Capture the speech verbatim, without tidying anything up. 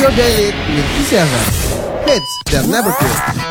your day late with P seven. Hits that never quit.